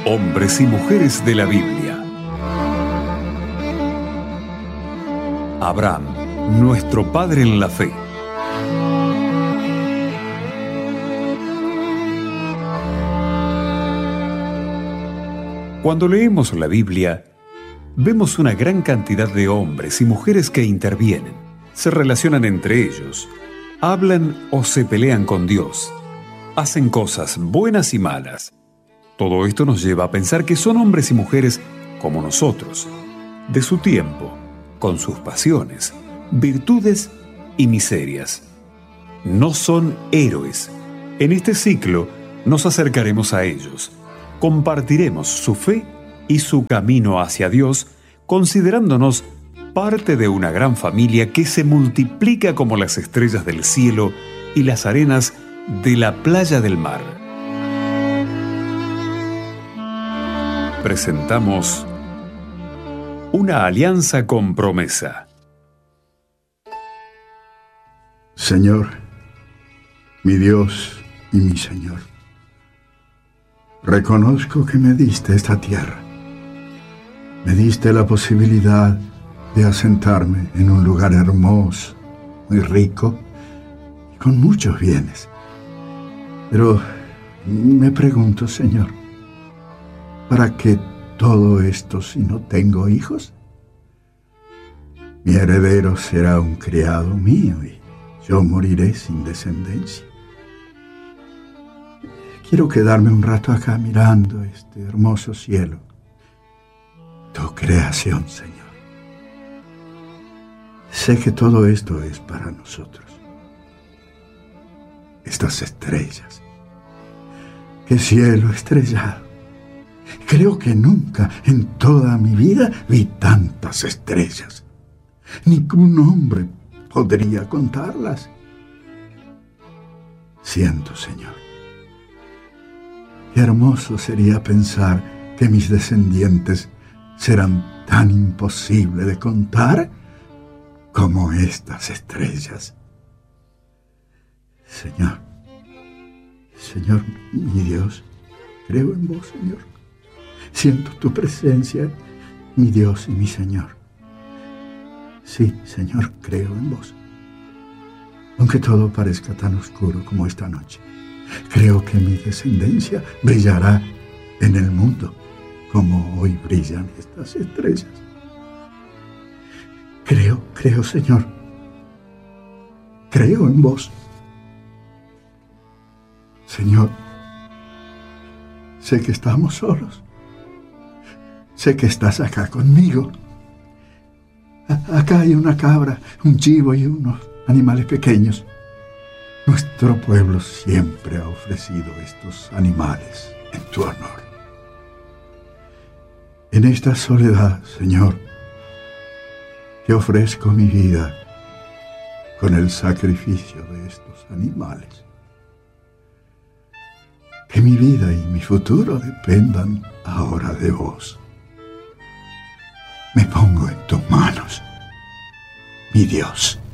Hombres y mujeres de la Biblia. Abraham, nuestro padre en la fe. Cuando leemos la Biblia, vemos una gran cantidad de hombres y mujeres que intervienen, se relacionan entre ellos, hablan o se pelean con Dios, hacen cosas buenas y malas. Todo esto nos lleva a pensar que son hombres y mujeres como nosotros, de su tiempo, con sus pasiones, virtudes y miserias. No son héroes. En este ciclo nos acercaremos a ellos, compartiremos su fe y su camino hacia Dios, considerándonos parte de una gran familia que se multiplica como las estrellas del cielo y las arenas de la playa del mar. Presentamos Una alianza con promesa. Señor, mi Dios y mi Señor, reconozco que me diste esta tierra. Me diste la posibilidad de asentarme en un lugar hermoso, muy rico y con muchos bienes. Pero me pregunto, Señor, ¿para qué todo esto si no tengo hijos? Mi heredero será un criado mío y yo moriré sin descendencia. Quiero quedarme un rato acá mirando este hermoso cielo, tu creación, Señor. Sé que todo esto es para nosotros. Estas estrellas. ¡Qué cielo estrellado! Creo que nunca en toda mi vida vi tantas estrellas. Ningún hombre podría contarlas. Siento, Señor. Qué hermoso sería pensar que mis descendientes serán tan imposibles de contar como estas estrellas. Señor, Señor, mi Dios, creo en vos, Señor. Siento tu presencia, mi Dios y mi Señor. Sí, Señor, creo en vos. Aunque todo parezca tan oscuro como esta noche, creo que mi descendencia brillará en el mundo como hoy brillan estas estrellas. Creo, Señor. Creo en vos. Señor, sé que estamos solos. Sé que estás acá conmigo. Acá hay una cabra, un chivo y unos animales pequeños. Nuestro pueblo siempre ha ofrecido estos animales en tu honor. En esta soledad, Señor, te ofrezco mi vida con el sacrificio de estos animales. Que mi vida y mi futuro dependan ahora de vos. Me pongo en tus manos, mi Dios.